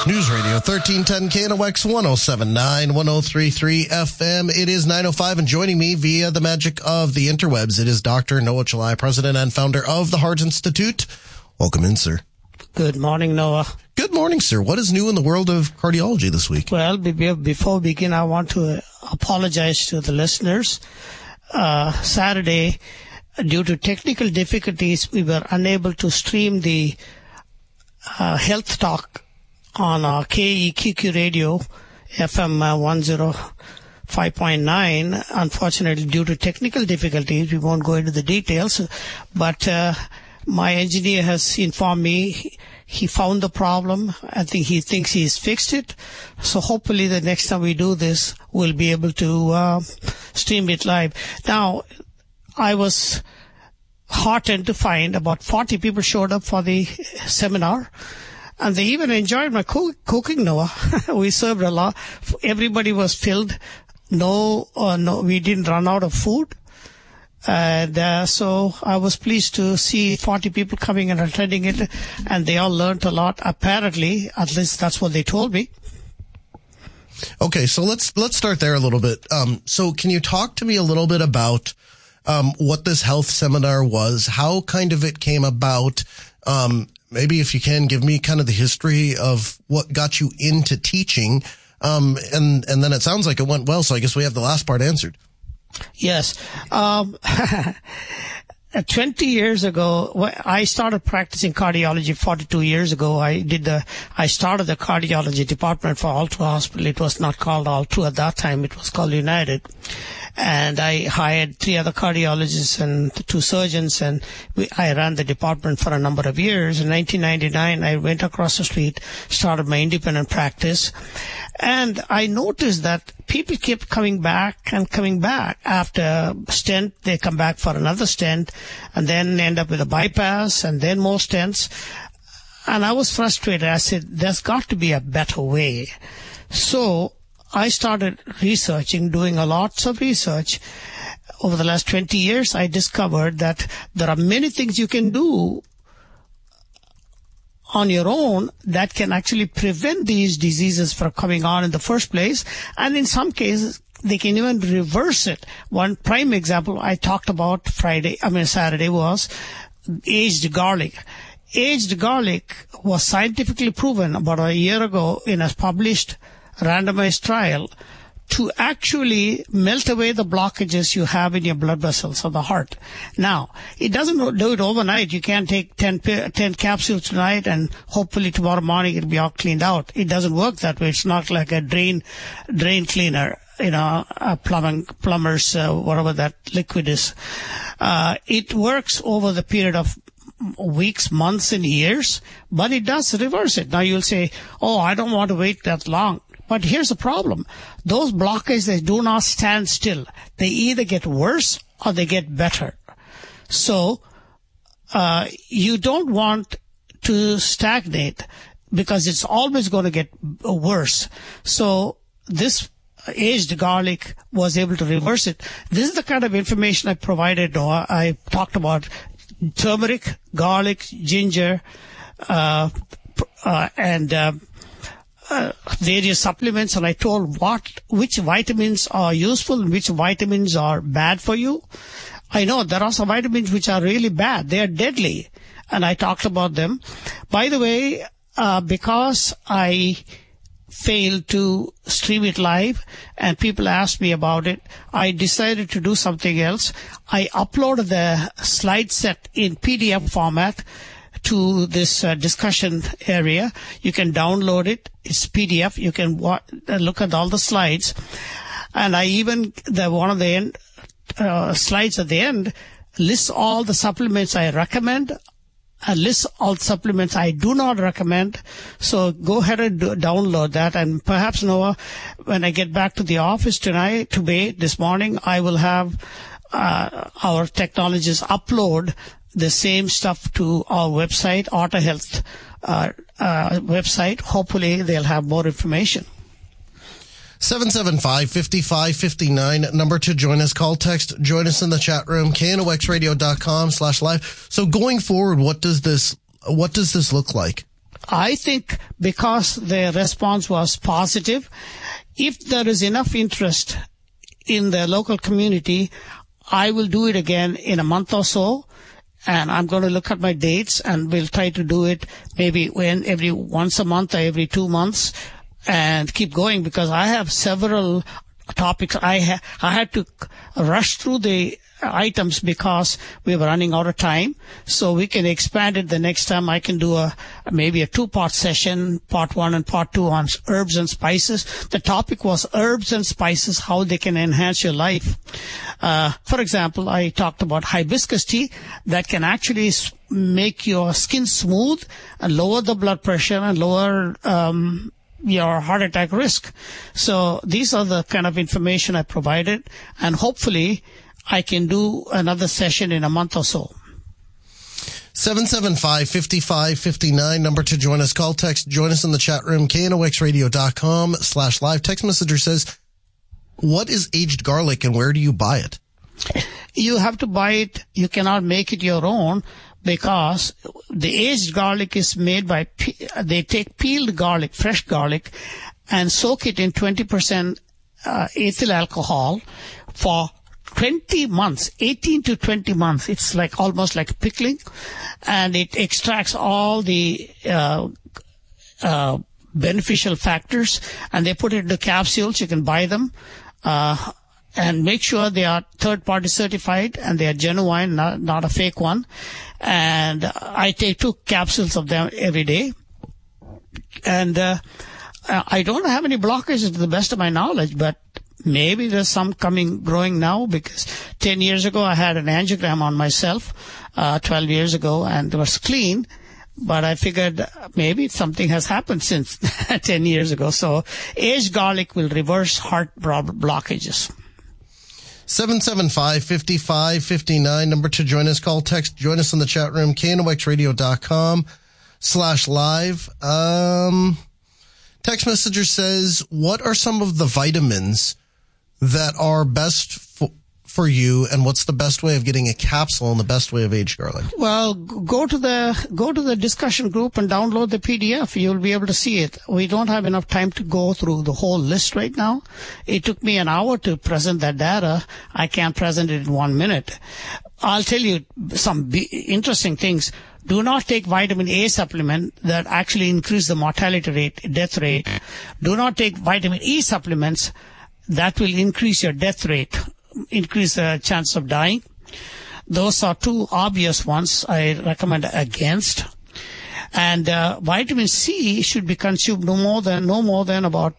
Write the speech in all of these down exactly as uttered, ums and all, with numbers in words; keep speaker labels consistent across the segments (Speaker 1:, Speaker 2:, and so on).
Speaker 1: News Radio thirteen ten K N O X one oh seven point nine, one oh three point three F M. It is nine oh five, and joining me via the magic of the interwebs, it is Doctor Noah Chelliah, President and founder of the Heart Institute. Welcome in, sir.
Speaker 2: Good morning, Noah.
Speaker 1: Good morning, sir. What is new in the world of cardiology this week?
Speaker 2: Well, before we begin, I want to apologize to the listeners. Uh, Saturday, due to technical difficulties, we were unable to stream the uh, health talk on uh, K E Q Q radio, F M uh, one oh five point nine. Unfortunately, due to technical difficulties, we won't go into the details, but uh, my engineer has informed me he found the problem. I think he thinks he's fixed it. So hopefully the next time we do this, we'll be able to uh, stream it live. Now, I was heartened to find about forty people showed up for the seminar. And they even enjoyed my co- cooking, Noah. We served a lot. Everybody was filled. No, uh, no, we didn't run out of food. And uh, so I was pleased to see forty people coming and attending it, and they all learned a lot. Apparently, at least that's what they told me.
Speaker 1: Okay, so let's let's start there a little bit. Um, so can you talk to me a little bit about um, what this health seminar was, how kind of it came about? Um, maybe if you can give me kind of the history of what got you into teaching, um, and and then it sounds like it went well. So I guess we have the last part answered.
Speaker 2: Yes. Um, twenty years ago, I started practicing cardiology forty-two years ago. I did the, I started the cardiology department for Altru Hospital. It was not called Altru at that time. It was called United. And I hired three other cardiologists and two surgeons, and we, I ran the department for a number of years. In nineteen ninety-nine, I went across the street, started my independent practice, and I noticed that people kept coming back and coming back. After stent, they come back for another stent, and then end up with a bypass, and then more stents. And I was frustrated. I said, there's got to be a better way. So I started researching, doing a lots of research. Over the last twenty years, I discovered that there are many things you can do on your own that can actually prevent these diseases from coming on in the first place. And in some cases, they can even reverse it. One prime example I talked about Friday, I mean Saturday, was aged garlic. Aged garlic was scientifically proven about a year ago in a published randomized trial to actually melt away the blockages you have in your blood vessels of the heart. Now, it doesn't do it overnight. You can't take ten, ten capsules tonight and hopefully tomorrow morning it'll be all cleaned out. It doesn't work that way. It's not like a drain, drain cleaner, you know, a plumbing, plumber's, uh, whatever that liquid is. Uh, it works over the period of weeks, months, and years, but it does reverse it. Now you'll say, oh, I don't want to wait that long. But here's the problem. Those blockages, they do not stand still. They either get worse or they get better. So, uh, you don't want to stagnate because it's always going to get worse. So this aged garlic was able to reverse it. This is the kind of information I provided, Noah. I talked about turmeric, garlic, ginger, uh, uh and, uh, Uh, various supplements, and I told what which vitamins are useful and which vitamins are bad for you. I know there are some vitamins which are really bad. They are deadly, and I talked about them. By the way, uh, because I failed to stream it live and people asked me about it, I decided to do something else. I uploaded the slide set in P D F format to this uh, discussion area. You can download it. It's P D F. You can wa- look at all the slides. And I even, the one of the end, uh, slides at the end lists all the supplements I recommend, and lists all the supplements I do not recommend. So go ahead and do, download that. And perhaps, Noah, when I get back to the office tonight, today, this morning, I will have uh, our technologists upload the same stuff to our website, AutoHealth uh, uh, website. Hopefully, they'll have more information.
Speaker 1: seven seven five, five five five nine, number to join us. Call, text, join us in the chat room, K N O X radio dot com slash live. So going forward, what does this, what does this look like?
Speaker 2: I think because the response was positive, if there is enough interest in the local community, I will do it again in a month or so. And I'm going to look at my dates, and we'll try to do it maybe when every once a month or every two months and keep going, because I have several topics. I, ha- I had to rush through the items because we were running out of time, so we can expand it the next time. I can do a maybe a two-part session, part one and part two, on herbs and spices. The topic was herbs and spices, how they can enhance your life. Uh, for example, I talked about hibiscus tea that can actually make your skin smooth and lower the blood pressure and lower um your heart attack risk. So these are the kind of information I provided, and hopefully I can do another session in a month or so.
Speaker 1: seven seven five, five five five nine, number to join us. Call, text, join us in the chat room, K N O X radio dot com slash live. Text messenger says, what is aged garlic and where do you buy it?
Speaker 2: You have to buy it. You cannot make it your own, because the aged garlic is made by, they take peeled garlic, fresh garlic, and soak it in twenty percent uh, ethyl alcohol for twenty months, eighteen to twenty months. It's like almost like pickling, and it extracts all the uh, uh, beneficial factors, and they put it into capsules. You can buy them, uh, and make sure they are third-party certified and they are genuine, not, not a fake one. And I take two capsules of them every day, and uh, I don't have any blockages to the best of my knowledge, but maybe there's some coming, growing now, because ten years ago I had an angiogram on myself, uh, twelve years ago, and it was clean, but I figured maybe something has happened since ten years ago. So aged garlic will reverse heart blockages.
Speaker 1: seven seven five, five five five nine, number to join us. Call, text, join us in the chat room, K N O X radio dot com slash live. Um, text messenger says, what are some of the vitamins that are best for, for you, and what's the best way of getting a capsule and the best way of aged garlic?
Speaker 2: Well, go to the go to the discussion group and download the P D F. You'll be able to see it. We don't have enough time to go through the whole list right now. It took me an hour to present that data. I can't present it in one minute. I'll tell you some b- interesting things. Do not take vitamin A supplement that actually increase the mortality rate, death rate. Do not take vitamin E supplements that will increase your death rate, increase the chance of dying. Those are two obvious ones I recommend against. And uh, vitamin C should be consumed no more than no more than about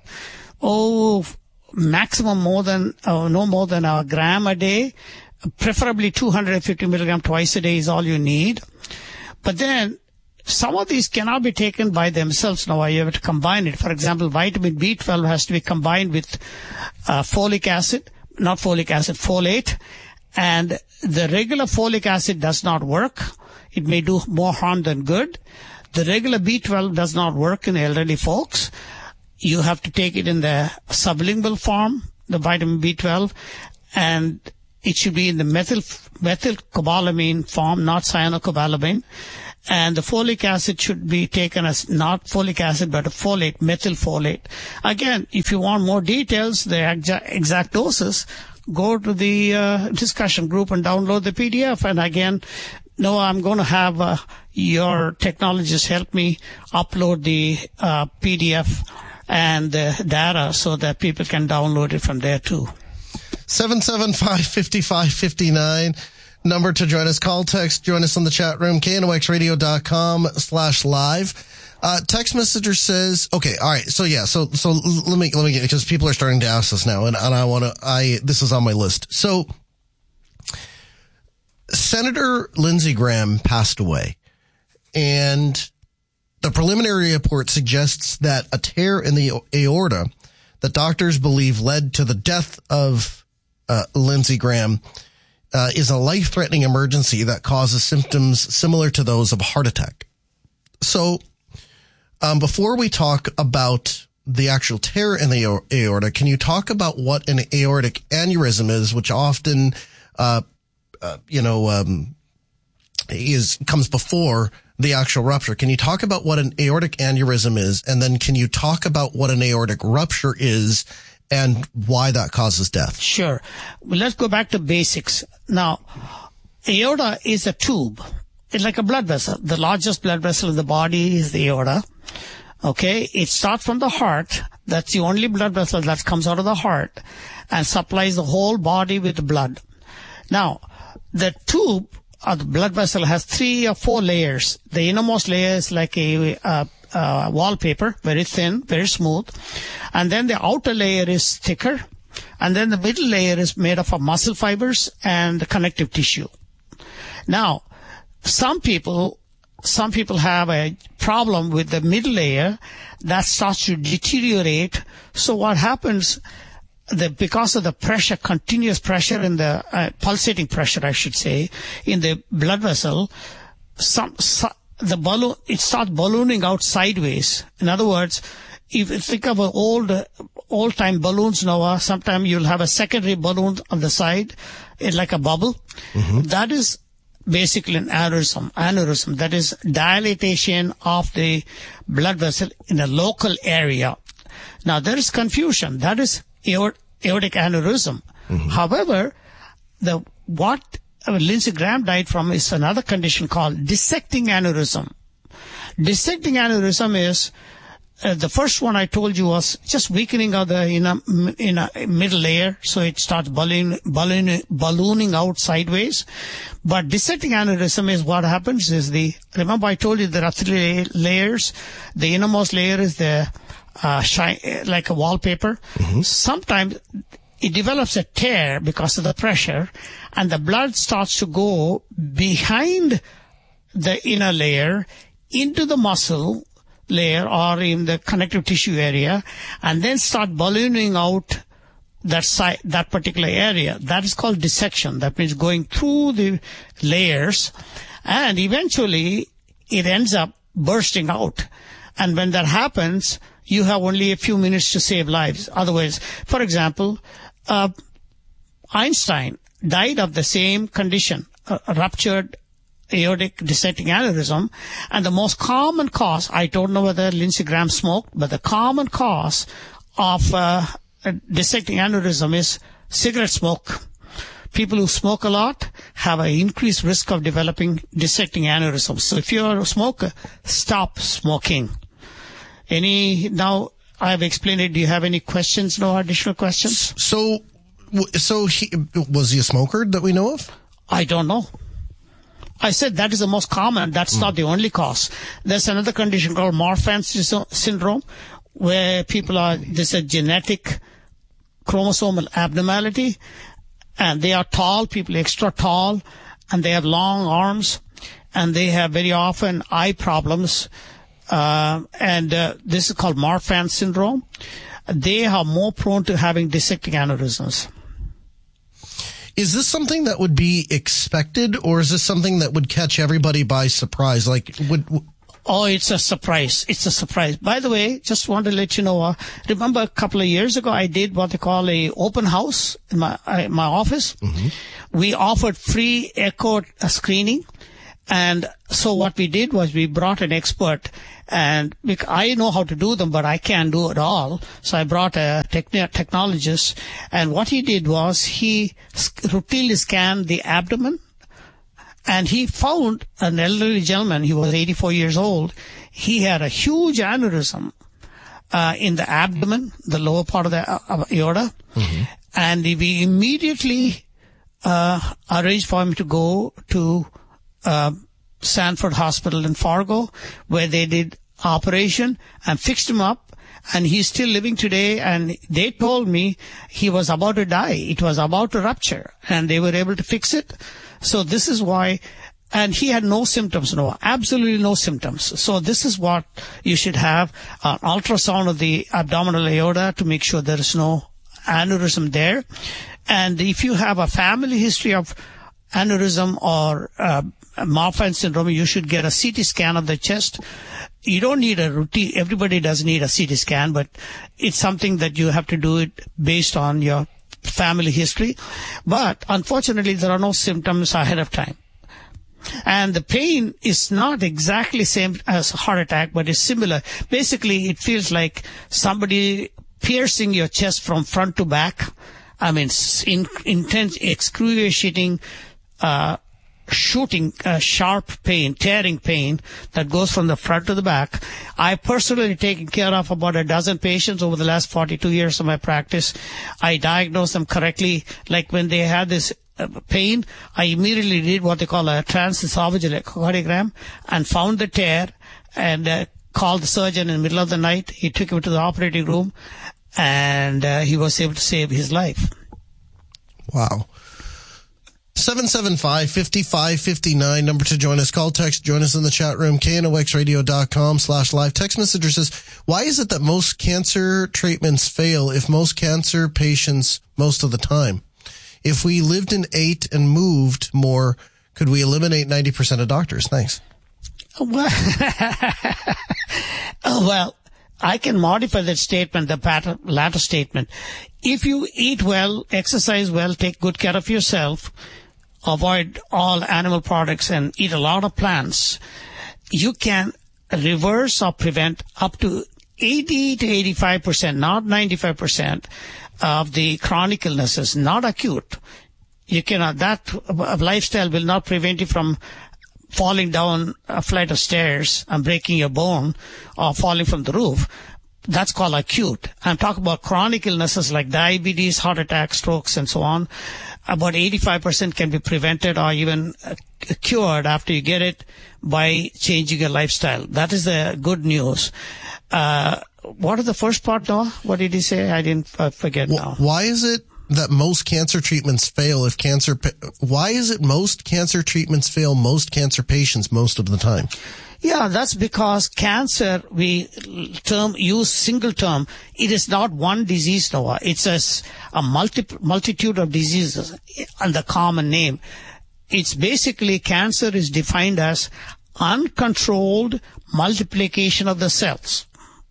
Speaker 2: oh maximum more than uh, no more than a gram a day. Preferably two hundred fifty milligram twice a day is all you need. But then some of these cannot be taken by themselves now. You have to combine it. For example, vitamin B twelve has to be combined with uh, folic acid, not folic acid, folate. And the regular folic acid does not work. It may do more harm than good. The regular B twelve does not work in elderly folks. You have to take it in the sublingual form, the vitamin B twelve, and it should be in the methyl methylcobalamin form, not cyanocobalamin. And the folic acid should be taken as not folic acid, but a folate, methylfolate. Again, if you want more details, the exa- exact doses, go to the uh, discussion group and download the P D F. And again, no, I'm going to have uh, your technologist help me upload the uh, P D F and the data so that people can download it from there too.
Speaker 1: seven seven five, five five five nine, number to join us. Call, text, join us on the chat room, K N O X radio dot com slash live. Uh, text messenger says, okay, all right. So yeah, so, so let me, let me get, because people are starting to ask this now, and, and I want to, I, this is on my list. So Senator Lindsey Graham passed away, and the preliminary report suggests that a tear in the aorta that doctors believe led to the death of Uh, Lindsey Graham, uh, is a life-threatening emergency that causes symptoms similar to those of a heart attack. So, um, before we talk about the actual tear in the aorta, can you talk about what an aortic aneurysm is, which often, uh, uh you know, um, is, comes before the actual rupture. Can you talk about what an aortic aneurysm is? And then can you talk about what an aortic rupture is and why that causes death?
Speaker 2: Sure. Well, let's go back to basics. Now, aorta is a tube. It's like a blood vessel. The largest blood vessel in the body is the aorta. Okay? It starts from the heart. That's the only blood vessel that comes out of the heart and supplies the whole body with blood. Now, the tube or the blood vessel has three or four layers. The innermost layer is like a uh, uh, wallpaper, very thin, very smooth. And then the outer layer is thicker. And then the middle layer is made up of muscle fibers and connective tissue. Now, some people, some people have a problem with the middle layer that starts to deteriorate. So what happens, the, because of the pressure, continuous pressure in the, uh, pulsating pressure, I should say, in the blood vessel, some, some the balloon, it starts ballooning out sideways. In other words, if you think of old, old time balloons, Noah, sometimes you'll have a secondary balloon on the side, it's like a bubble. Mm-hmm. That is basically an aneurysm, aneurysm, that is dilatation of the blood vessel in a local area. Now, there is confusion. That is aort- aortic aneurysm. Mm-hmm. However, the what Lindsey Graham died from is another condition called dissecting aneurysm. Dissecting aneurysm is Uh, the first one I told you was just weakening of the in a, in a middle layer, so it starts balloon, balloon, ballooning out sideways. But dissecting aneurysm is what happens is the, remember I told you there are three layers. The innermost layer is the, uh, shine, like a wallpaper. Mm-hmm. Sometimes it develops a tear because of the pressure, and the blood starts to go behind the inner layer into the muscle layer or in the connective tissue area, and then start ballooning out that side, that particular area. That is called dissection. That means going through the layers, and eventually it ends up bursting out. And when that happens, you have only a few minutes to save lives. Otherwise, for example, uh, Einstein died of the same condition, a, a ruptured aortic dissecting aneurysm, and the most common cause, I don't know whether Lindsey Graham smoked, but the common cause of uh, a dissecting aneurysm is cigarette smoke. People who smoke a lot have an increased risk of developing dissecting aneurysms. So if you're a smoker, stop smoking. Any, now I've explained it. Do you have any questions, no additional questions?
Speaker 1: So, so he, was he a smoker that we know of?
Speaker 2: I don't know. I said that is the most common. That's mm. not the only cause. There's another condition called Marfan syndrome, where people are, there's a genetic chromosomal abnormality, and they are tall, people are extra tall, and they have long arms, and they have very often eye problems, uh, and uh, this is called Marfan syndrome. They are more prone to having dissecting aneurysms.
Speaker 1: Is this something that would be expected, or is this something that would catch everybody by surprise? Like, would, w-
Speaker 2: Oh, it's a surprise. It's a surprise. By the way, just want to let you know, uh, remember a couple of years ago, I did what they call a open house in my, uh, my office. Mm-hmm. We offered free echo screening. And so what we did was we brought an expert, and I know how to do them, but I can't do it all. So I brought a techn- technologist, and what he did was he routinely scanned the abdomen, and he found an elderly gentleman. He was eighty-four years old. He had a huge aneurysm uh, in the abdomen, the lower part of the uh, aorta, mm-hmm. and we immediately uh, arranged for him to go to Uh, Sanford Hospital in Fargo, where they did operation and fixed him up, and he's still living today. And they told me he was about to die. It was about to rupture, and they were able to fix it. So this is why, and he had no symptoms, no, absolutely no symptoms. So this is what you should have, an ultrasound of the abdominal aorta to make sure there is no aneurysm there. And if you have a family history of aneurysm or uh, Marfan syndrome, you should get a C T scan of the chest. You don't need a routine. Everybody does need a C T scan, but it's something that you have to do it based on your family history. But unfortunately, there are no symptoms ahead of time. And the pain is not exactly same as a heart attack, but it's similar. Basically, it feels like somebody piercing your chest from front to back. I mean, in, intense, excruciating, uh, shooting, uh, sharp pain, tearing pain that goes from the front to the back. I personally taken care of about a dozen patients over the last forty-two years of my practice. I diagnosed them correctly. Like when they had this uh, pain, I immediately did what they call a transesophageal echocardiogram and found the tear and uh, called the surgeon in the middle of the night. He took him to the operating room and uh, he was able to save his life.
Speaker 1: Wow. seven seven five, five five five nine, number to join us. Call, text, join us in the chat room, K N O X radio dot com slash live. Text messenger says, why is it that most cancer treatments fail if most cancer patients most of the time? If we lived and ate and moved more, could we eliminate ninety percent of doctors? Thanks.
Speaker 2: Well, well, I can modify that statement, the latter statement. If you eat well, exercise well, take good care of yourself, avoid all animal products and eat a lot of plants, you can reverse or prevent up to eighty to eighty-five percent, not ninety-five percent of the chronic illnesses, not acute. You cannot, that lifestyle will not prevent you from falling down a flight of stairs and breaking your bone or falling from the roof. That's called acute. I'm talking about chronic illnesses like diabetes, heart attack, strokes, and so on. About eighty-five percent can be prevented or even uh, cured after you get it by changing your lifestyle. That is the good news. Uh, what is the first part, Noah? What did he say? I didn't uh, forget now.
Speaker 1: Why is it that most cancer treatments fail if cancer, why is it most cancer treatments fail most cancer patients most of the time?
Speaker 2: Yeah, that's because cancer, we term, use single term. It is not one disease, Noah. It's a, a multi, multitude of diseases and the common name. It's basically, cancer is defined as uncontrolled multiplication of the cells.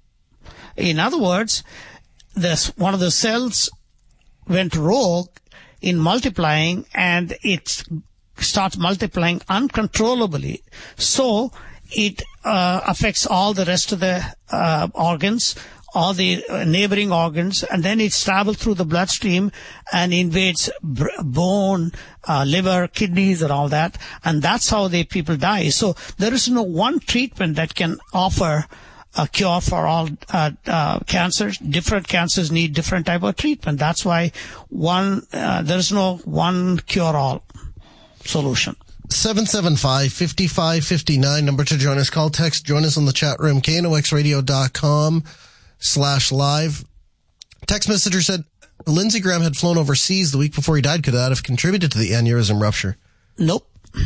Speaker 2: In other words, this, one of the cells went rogue in multiplying and it starts multiplying uncontrollably. So, it uh, affects all the rest of the uh, organs, all the uh, neighboring organs, and then it travels through the bloodstream and invades br- bone, uh, liver, kidneys, and all that. And that's how the people die. So there is no one treatment that can offer a cure for all uh, uh, cancers. Different cancers need different type of treatment. That's why one uh, there is no one cure-all solution.
Speaker 1: seven seven five, five five five nine, number to join us. Call, text, join us in the chat room, K N O X radio dot com slash live. Text messenger said, Lindsey Graham had flown overseas the week before he died. Could that have contributed to the aneurysm rupture?
Speaker 2: Nope.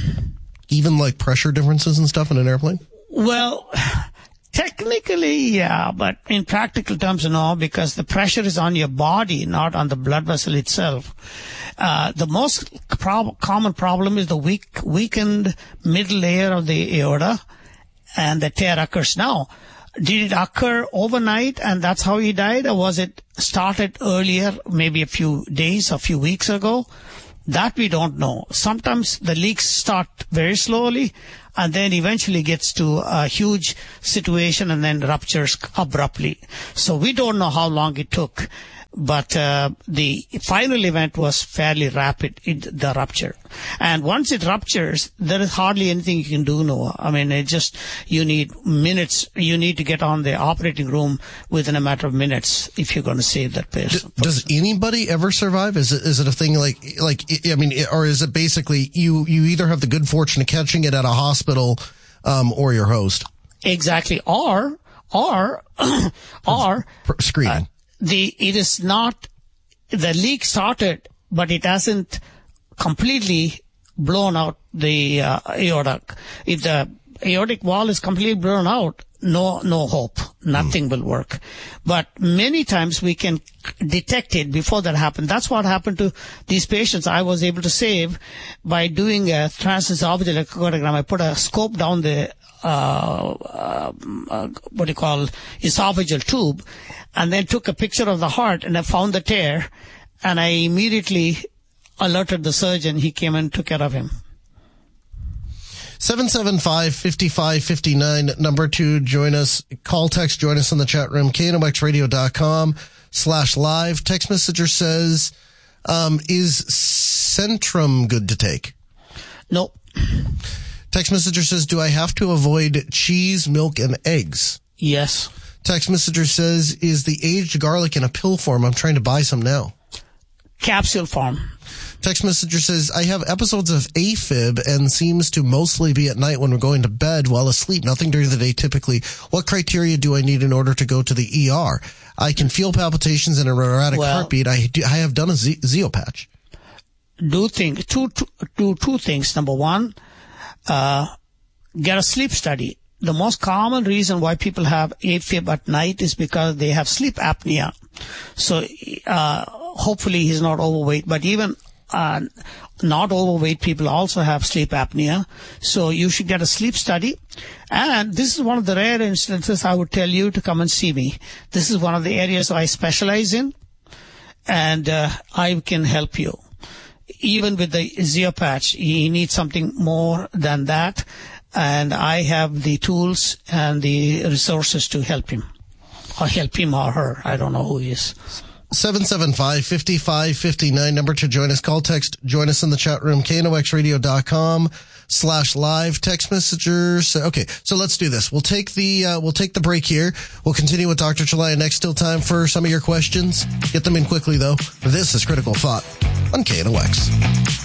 Speaker 1: Even like pressure differences and stuff in an airplane?
Speaker 2: Well, technically, yeah, but in practical terms, no, because the pressure is on your body, not on the blood vessel itself. Uh, the most prob- common problem is the weak, weakened middle layer of the aorta, and the tear occurs. Now, did it occur overnight and that's how he died, or was it started earlier, maybe a few days, a few weeks ago? That we don't know. Sometimes the leaks start very slowly and then eventually gets to a huge situation and then ruptures abruptly. So we don't know how long it took. But uh, the final event was fairly rapid, it, the rupture. And once it ruptures, there is hardly anything you can do, Noah. I mean, it just, you need minutes. You need to get on the operating room within a matter of minutes if you're going to save that person.
Speaker 1: Does anybody ever survive? Is it, is it a thing like, like, I mean, or is it basically you, you either have the good fortune of catching it at a hospital, um, or your host?
Speaker 2: Exactly. Or, or, or,
Speaker 1: screening. Uh,
Speaker 2: The, it is not, the leak started, but it hasn't completely blown out the uh, aorta. If the aortic wall is completely blown out, no, no hope. Nothing mm. will work. But many times we can detect it before that happened. That's what happened to these patients I was able to save by doing a transesophageal echocardiogram. I put a scope down the Uh, uh, uh, what do you call, esophageal tube, and then took a picture of the heart, and I found the tear, and I immediately alerted the surgeon. He came and took care of him.
Speaker 1: seven seven five, five five five nine, number two, join us. Call, text, join us in the chat room, K N O X radio dot com slash live. Text messenger says, um, is Centrum good to take?
Speaker 2: Nope.
Speaker 1: Text messenger says, do I have to avoid cheese, milk, and eggs?
Speaker 2: Yes.
Speaker 1: Text messenger says, is the aged garlic in a pill form? I'm trying to buy some now.
Speaker 2: Capsule form.
Speaker 1: Text messenger says, I have episodes of AFib and seems to mostly be at night when we're going to bed while asleep. Nothing during the day typically. What criteria do I need in order to go to the E R? I can feel palpitations and an erratic
Speaker 2: well,
Speaker 1: heartbeat. I, do, I have done a Z- Zeo patch.
Speaker 2: Do think, two, two, two, two things. Number one, uh, get a sleep study. The most common reason why people have AFib at night is because they have sleep apnea. So, uh, hopefully he's not overweight, but even uh, not overweight people also have sleep apnea. So you should get a sleep study. And this is one of the rare instances I would tell you to come and see me. This is one of the areas I specialize in, and uh, I can help you. Even with the Zeo patch, you need something more than that. And I have the tools and the resources to help him. Or help him or her. I don't know who he is.
Speaker 1: seven seven five, five five five nine, number to join us. Call, text, join us in the chat room, K N O X radio dot com slash live. Text messengers. Okay, so let's do this. We'll take the, uh, we'll take the break here. We'll continue with Doctor Chelliah next. Still time for some of your questions. Get them in quickly, though. This is Critical Thought on K N O X.